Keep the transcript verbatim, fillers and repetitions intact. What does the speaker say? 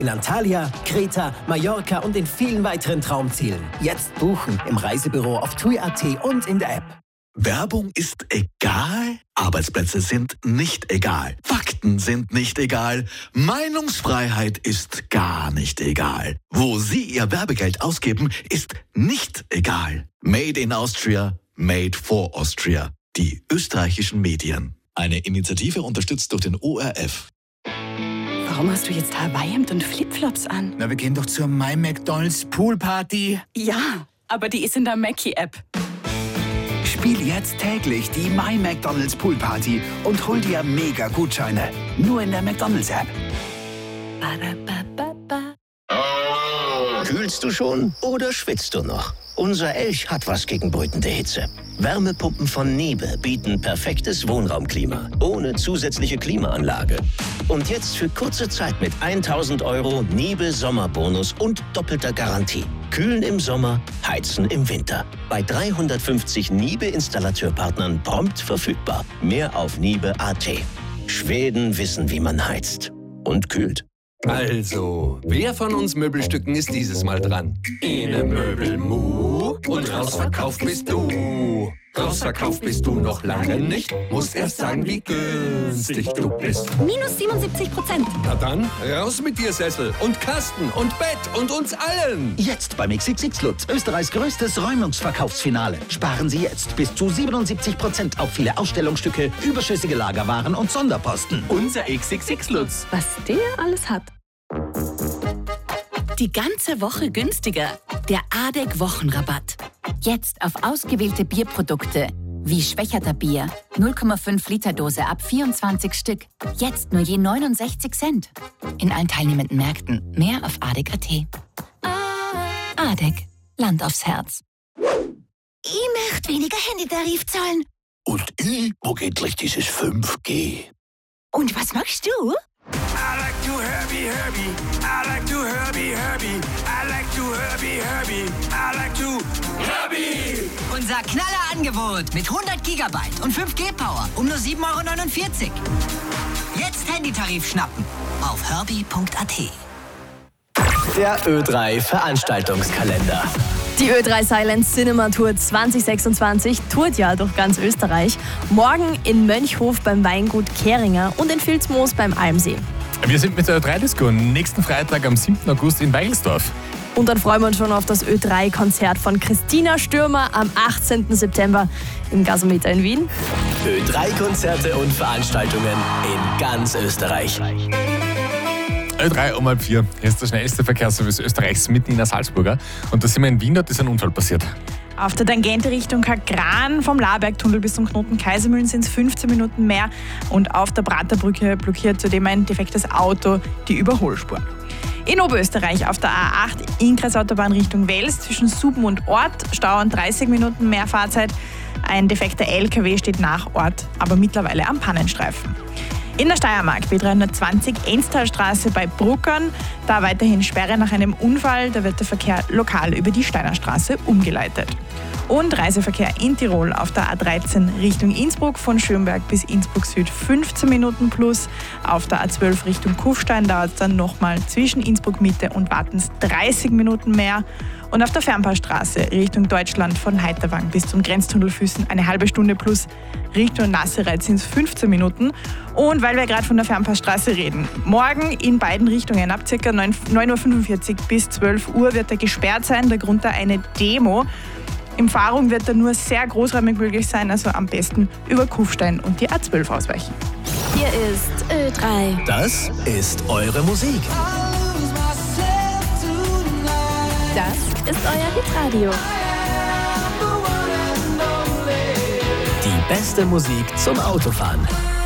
In Antalya, Kreta, Mallorca und in vielen weiteren Traumzielen. Jetzt buchen im Reisebüro auf T U I Punkt A T und in der App. Werbung ist egal, Arbeitsplätze sind nicht egal, Fakten sind nicht egal, Meinungsfreiheit ist gar nicht egal. Wo Sie Ihr Werbegeld ausgeben, ist nicht egal. Made in Austria, made for Austria. Die österreichischen Medien. Eine Initiative unterstützt durch den O R F. Warum hast du jetzt Hawaii-Hemd und Flipflops an? Na, wir gehen doch zur My McDonald's Poolparty. Ja, aber die ist in der Mackie-App. Spiel jetzt täglich die My McDonald's Poolparty und hol dir mega Gutscheine. Nur in der McDonald's-App. Kühlst du schon oder schwitzt du noch? Unser Elch hat was gegen brütende Hitze. Wärmepumpen von Niebe bieten perfektes Wohnraumklima, ohne zusätzliche Klimaanlage. Und jetzt für kurze Zeit mit tausend Euro Niebe Sommerbonus und doppelter Garantie. Kühlen im Sommer, heizen im Winter. Bei dreihundertfünfzig Niebe-Installateurpartnern prompt verfügbar. Mehr auf Niebe Punkt A T. Schweden wissen, wie man heizt. Und kühlt. Also, wer von uns Möbelstücken ist dieses Mal dran? Ene Möbelmu und rausverkauft bist du. Rausverkauft bist du noch lange nicht, musst erst sagen, wie günstig du bist. Minus siebenundsiebzig Prozent. Na dann, raus mit dir Sessel und Kasten und Bett und uns allen. Jetzt beim X X X Lutz, Österreichs größtes Räumungsverkaufsfinale. Sparen Sie jetzt bis zu siebenundsiebzig Prozent auf viele Ausstellungsstücke, überschüssige Lagerwaren und Sonderposten. Unser X X X Lutz. Was der alles hat. Die ganze Woche günstiger. Der A D E C Wochenrabatt. Jetzt auf ausgewählte Bierprodukte wie Schwächerter Bier. null Komma fünf Liter Dose ab vierundzwanzig Stück. Jetzt nur je neunundsechzig Cent. In allen teilnehmenden Märkten. Mehr auf A D E C Punkt A T. A D E C. Land aufs Herz. Ich möchte weniger Handytarif zahlen. Und ich, wo geht gleich dieses fünf G? Und was magst du? I like to Herbie, Herbie. I like to Herbie, Herbie. I like to Herbie, Herbie. I like to Herbie. Unser Knallerangebot mit hundert Gigabyte und fünf G Power um nur sieben Euro neunundvierzig. Jetzt Handytarif schnappen auf Herbie Punkt A T. Der Ö drei Veranstaltungskalender. Die Ö drei Silence Cinema Tour zwanzig sechsundzwanzig tourt ja durch ganz Österreich. Morgen in Mönchhof beim Weingut Kehringer und in Vilsmoos beim Almsee. Wir sind mit der Ö drei Disco nächsten Freitag am siebten August in Weigelsdorf. Und dann freuen wir uns schon auf das Ö drei Konzert von Christina Stürmer am achtzehnten September im Gasometer in Wien. Ö drei Konzerte und Veranstaltungen in ganz Österreich. Ö drei um halb vier. Hier ist der schnellste Verkehrsservice Österreichs mitten in der Salzburger. Und da sind wir in Wien, dort ist ein Unfall passiert. Auf der Tangente Richtung Kagran vom Labergtunnel bis zum Knoten Kaisermühlen sind es fünfzehn Minuten mehr. Und auf der Praterbrücke blockiert zudem ein defektes Auto die Überholspur. In Oberösterreich auf der A acht Innkreisautobahn Richtung Wels zwischen Suben und Ort stauern dreißig Minuten mehr Fahrzeit. Ein defekter L K W steht nach Ort, aber mittlerweile am Pannenstreifen. In der Steiermark B dreihundertzwanzig Enstalstraße bei Bruckern, da weiterhin Sperre nach einem Unfall, da wird der Verkehr lokal über die Steinerstraße umgeleitet. Und Reiseverkehr in Tirol auf der A dreizehn Richtung Innsbruck von Schönberg bis Innsbruck Süd fünfzehn Minuten plus. Auf der A zwölf Richtung Kufstein dauert es dann nochmal zwischen Innsbruck Mitte und Wattens dreißig Minuten mehr. Und auf der Fernpassstraße Richtung Deutschland von Heiterwang bis zum Grenztunnel Füssen eine halbe Stunde plus. Richtung Nassereit sind es fünfzehn Minuten. Und weil wir gerade von der Fernpassstraße reden, morgen in beiden Richtungen ab ca. neun Uhr fünfundvierzig bis zwölf Uhr wird er gesperrt sein, der Grund da eine Demo. Umfahrung wird da nur sehr großräumig möglich sein, also am besten über Kufstein und die A zwölf ausweichen. Hier ist Ö drei. Das ist eure Musik. Das ist euer Hitradio. Die beste Musik zum Autofahren.